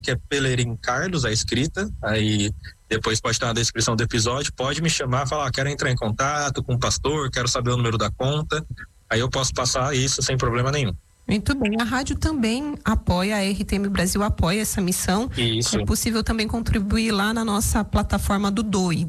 que é Pelerim Carlos, a escrita, aí depois pode estar na descrição do episódio, pode me chamar, falar, quero entrar em contato com o pastor, quero saber o número da conta, aí eu posso passar isso sem problema nenhum. Muito bem, a rádio também apoia, a RTM Brasil apoia essa missão. Isso. É possível também contribuir lá na nossa plataforma do DOI,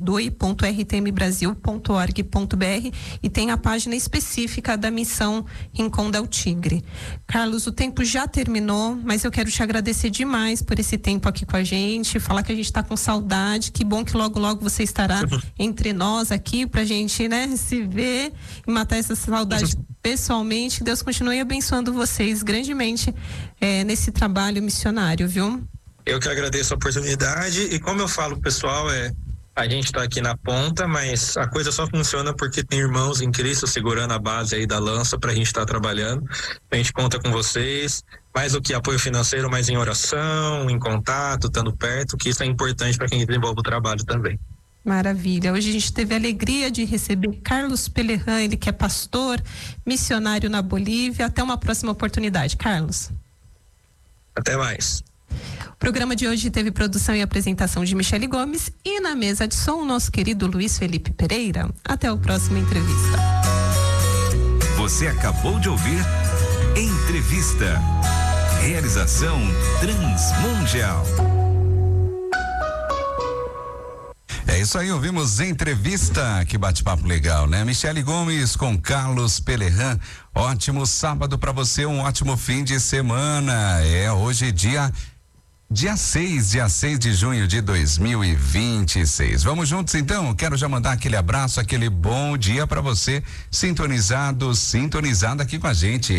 doi.rtmbrasil.org.br, e tem a página específica da missão Rincão del Tigre. Carlos, o tempo já terminou, mas eu quero te agradecer demais por esse tempo aqui com a gente, falar que a gente está com saudade, que bom que logo logo você estará entre nós aqui pra gente, né, se ver e matar essa saudade pessoalmente. Que Deus continue abençoando vocês grandemente nesse trabalho missionário, viu? Eu que agradeço a oportunidade, e como eu falo, pessoal, a gente está aqui na ponta, mas a coisa só funciona porque tem irmãos em Cristo segurando a base aí da lança pra gente estar trabalhando. A gente conta com vocês, mais do que apoio financeiro, mas em oração, em contato, estando perto, que isso é importante para quem desenvolve o trabalho também. Maravilha. Hoje a gente teve a alegria de receber Carlos Pelerran, ele que é pastor, missionário na Bolívia. Até uma próxima oportunidade, Carlos. Até mais. O programa de hoje teve produção e apresentação de Michele Gomes e na mesa de som o nosso querido Luiz Felipe Pereira. Até a próxima entrevista. Você acabou de ouvir Entrevista. Realização Transmundial. É isso aí, ouvimos Entrevista, que bate-papo legal, né? Michele Gomes com Carlos Pelerran. Ótimo sábado para você, um ótimo fim de semana. Hoje dia 6 de junho de 2026. Vamos juntos então? Quero já mandar aquele abraço, aquele bom dia para você, sintonizada aqui com a gente.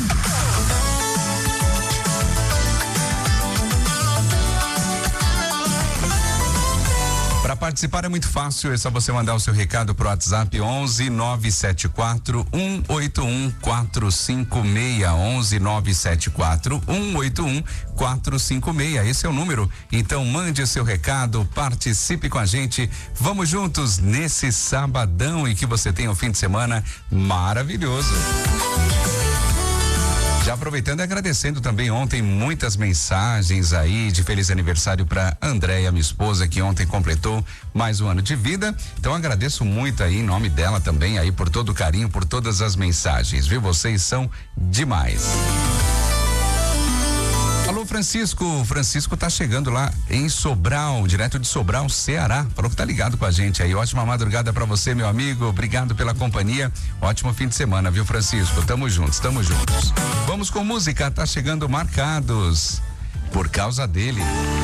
Para participar é muito fácil, é só você mandar o seu recado pro WhatsApp 11 974 181 456, 11 974 181 456. Esse é o número. Então mande o seu recado, participe com a gente. Vamos juntos nesse sabadão e que você tenha um fim de semana maravilhoso. Já aproveitando e agradecendo também ontem muitas mensagens aí de feliz aniversário para Andréia, minha esposa, que ontem completou mais um ano de vida. Então agradeço muito aí em nome dela também aí por todo o carinho, por todas as mensagens, viu? Vocês são demais. Alô, Francisco tá chegando lá em Sobral, direto de Sobral, Ceará. Falou que tá ligado com a gente aí. Ótima madrugada pra você, meu amigo. Obrigado pela companhia. Ótimo fim de semana, viu, Francisco? Tamo juntos. Vamos com música. Tá chegando Marcados por causa dele.